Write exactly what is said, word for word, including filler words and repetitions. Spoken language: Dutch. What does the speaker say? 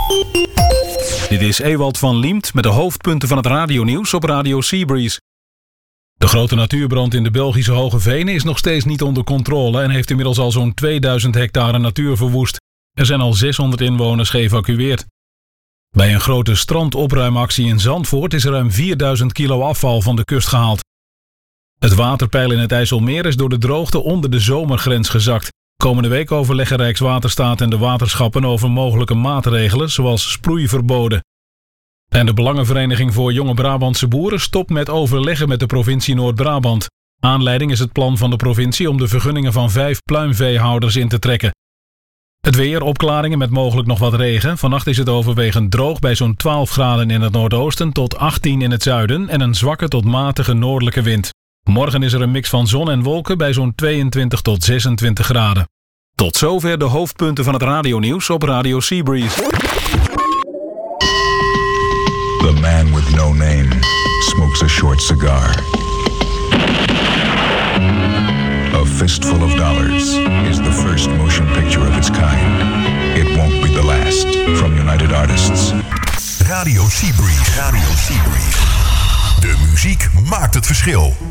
Dit is Ewald van Liemt met de hoofdpunten van het radionieuws op Radio Seabreeze. De grote natuurbrand in de Belgische Hoge Venen is nog steeds niet onder controle en heeft inmiddels al zo'n tweeduizend hectare natuur verwoest. Er zijn al zeshonderd inwoners geëvacueerd. Bij een grote strandopruimactie in Zandvoort is er ruim vierduizend kilo afval van de kust gehaald. Het waterpeil in het IJsselmeer is door de droogte onder de zomergrens gezakt. Komende week overleggen Rijkswaterstaat en de waterschappen over mogelijke maatregelen, zoals sproeiverboden. En de Belangenvereniging voor Jonge Brabantse Boeren stopt met overleggen met de provincie Noord-Brabant. Aanleiding is het plan van de provincie om de vergunningen van vijf pluimveehouders in te trekken. Het weer, opklaringen met mogelijk nog wat regen. Vannacht is het overwegend droog bij zo'n twaalf graden in het noordoosten tot achttien in het zuiden en een zwakke tot matige noordelijke wind. Morgen is er een mix van zon en wolken bij zo'n tweeëntwintig tot zesentwintig graden. Tot zover de hoofdpunten van het radionieuws op Radio Seabreeze. The man with no name smokes a short cigar. A Fistful of Dollars is the first motion picture of its kind. It won't be the last. From United Artists. Radio Seabreeze. Radio Seabreeze. De muziek maakt het verschil.